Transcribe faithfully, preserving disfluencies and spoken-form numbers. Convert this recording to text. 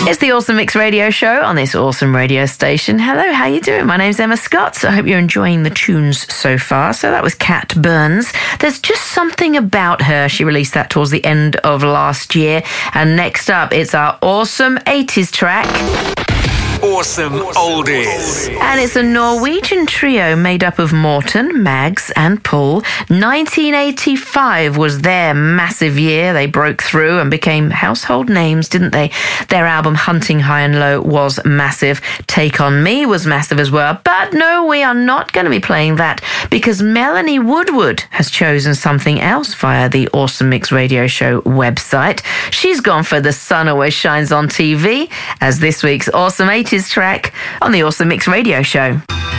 It's the Awesome Mix Radio Show on this awesome radio station. Hello, how you doing? My name's Emma Scott. I hope you're enjoying the tunes so far. So that was Kat Burns. There's just something about her. She released that towards the end of last year. And next up, it's our awesome eighties track. Awesome Oldies. And it's a Norwegian trio made up of Morten, Mags and Paul. nineteen eighty-five was their massive year. They broke through and became household names, didn't they? Their album Hunting High and Low was massive. Take On Me was massive as well. But no, we are not going to be playing that because Melanie Woodward has chosen something else via the Awesome Mix Radio Show website. She's gone for The Sun Always Shines on T V as this week's Awesome eighties track on the Awesome Mix Radio Show.